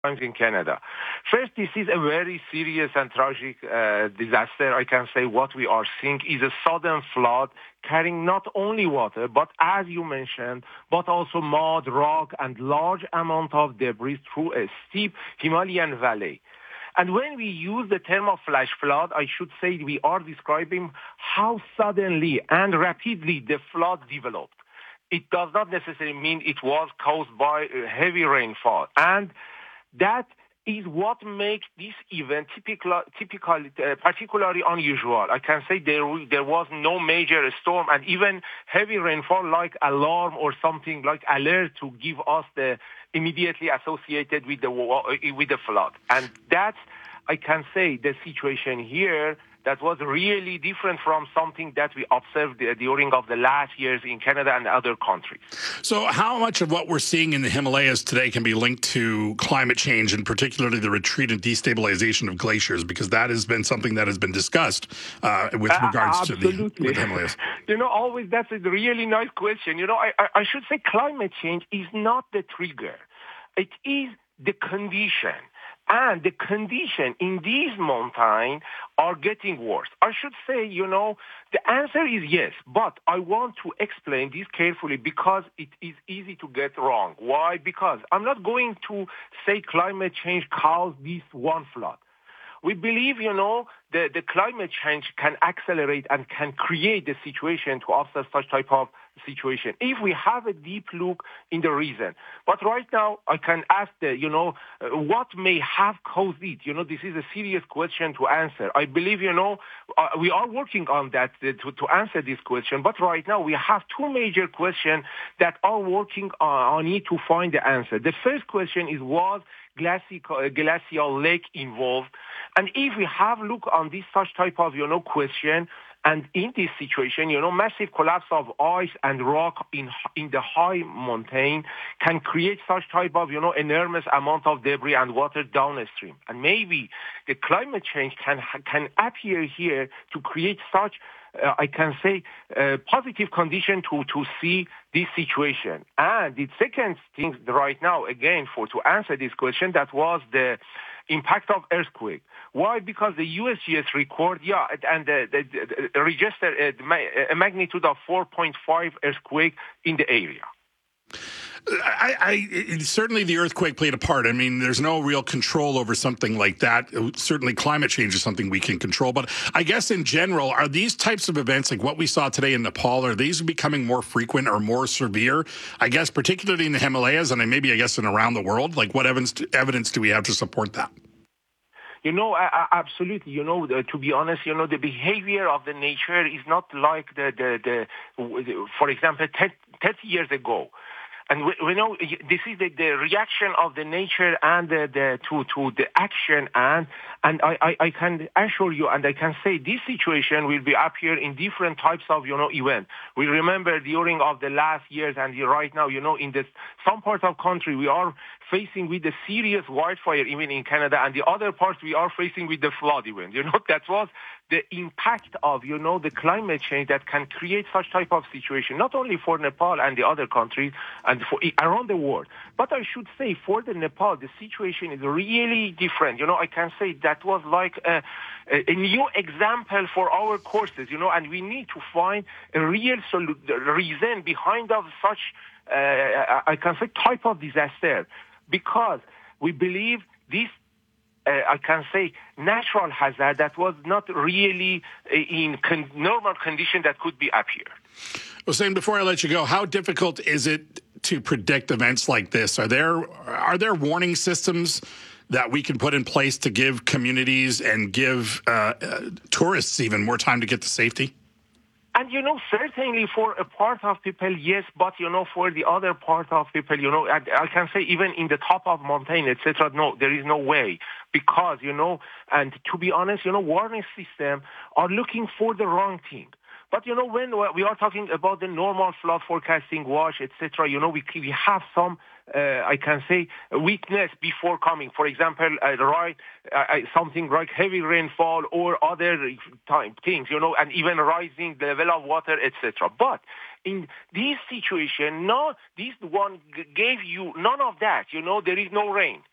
times in Canada. First, this is a very serious and tragic disaster. I can say what we are seeing is a sudden flood carrying not only water, but as you mentioned, but also mud, rock, and large amount of debris through a steep Himalayan valley. And when we use the term of flash flood, I should say we are describing how suddenly and rapidly the flood developed. It does not necessarily mean it was caused by heavy rainfall. And that is what makes this event particularly unusual. I can say there was no major storm and even heavy rainfall like alarm or something like alert to give us the immediately associated with the flood. And that's, I can say, the situation here that was really different from something that we observed during of the last years in Canada and other countries. So how much of what we're seeing in the Himalayas today can be linked to climate change, and particularly the retreat and destabilization of glaciers? Because that has been something that has been discussed with regards to the Himalayas. Always that's a really nice question. I should say climate change is not the trigger. It is the condition. And the condition in these mountains are getting worse. I should say, the answer is yes, but I want to explain this carefully because it is easy to get wrong. Why? Because I'm not going to say climate change caused this one flood. We believe, the climate change can accelerate and can create the situation to offset such type of situation if we have a deep look in the reason. But right now, I can ask what may have caused it. This is a serious question to answer. I believe, we are working on that to answer this question. But right now, we have two major questions that are working on it to find the answer. The first question is, was glacial lake involved? And if we have look on this such type of, question, and in this situation, massive collapse of ice and rock in the high mountain can create such type of, enormous amount of debris and water downstream. And maybe the climate change can appear here to create such, I can say, positive condition to see this situation. And the second thing right now, again, to answer this question, that was the impact of earthquake. Why? Because the USGS record, and registered a magnitude of 4.5 earthquake in the area. Certainly the earthquake played a part. I mean, there's no real control over something like that. Certainly climate change is something we can control. But I guess in general, are these types of events like what we saw today in Nepal, are these becoming more frequent or more severe? I guess particularly in the Himalayas and maybe, and around the world? Like what evidence do we have to support that? Absolutely. To be honest, the behavior of the nature is not like for example, 30 years ago. And we know this is the reaction of the nature and to the action, and I can assure you, and I can say this situation will be appear in different types of event. We remember during of the last years and right now, in some parts of country we are facing with the serious wildfire even in Canada, and the other parts we are facing with the flood event. That was the impact of the climate change that can create such type of situation, not only for Nepal and the other countries and for around the world. But I should say for the Nepal, the situation is really different. I can say that was like a new example for our courses, and we need to find a real reason behind of such, I can say, type of disaster, because we believe this I can say natural hazard that was not really in normal condition that could be appeared. Hussein, before I let you go, how difficult is it to predict events like this? Are there warning systems that we can put in place to give communities and give tourists even more time to get to safety? And, certainly for a part of people, yes, but, for the other part of people, I can say even in the top of mountain, etc., no, there is no way. Because, and to be honest, warning system are looking for the wrong thing. But, when we are talking about the normal flood forecasting, WASH, etc., we have some, I can say, weakness before coming. For example, something like heavy rainfall or other things, and even rising the level of water, etc. But in this situation, this one gave you none of that. There is no rain.